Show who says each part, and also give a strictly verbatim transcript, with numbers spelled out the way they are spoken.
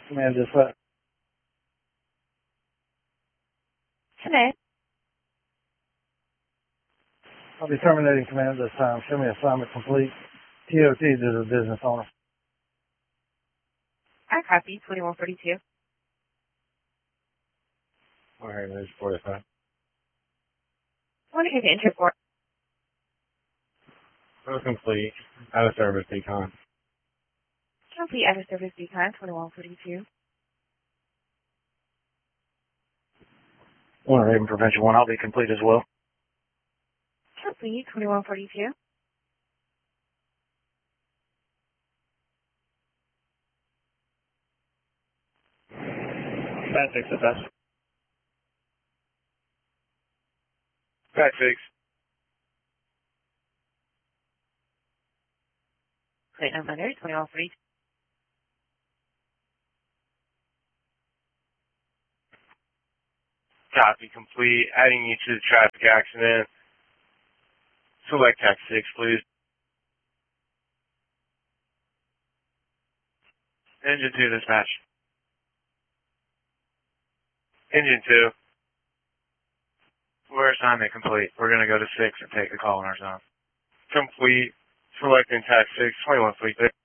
Speaker 1: Command dispatch.
Speaker 2: Hello.
Speaker 1: I'll be terminating command this time. Show me assignment complete. T O T to the business owner.
Speaker 2: I copy, twenty-one forty-two.
Speaker 3: All right, there's forty-five.
Speaker 2: I want to hear the entry for
Speaker 3: Oh, complete. Out of service, decon.
Speaker 2: complete out of service decon, twenty-one forty-two.
Speaker 1: One Raven Prevention One. I'll be complete as well.
Speaker 2: Complete, twenty-one forty-two.
Speaker 1: Bad six at best.
Speaker 3: Back six.
Speaker 2: Plate number twenty-one forty-two.
Speaker 3: Copy complete. Adding you to the traffic accident. Select tax six, please. Engine two dispatch. Engine two. We're assignment complete. We're going to go to six and take the call in our zone. Complete. Selecting tax six, twenty-one forty-six.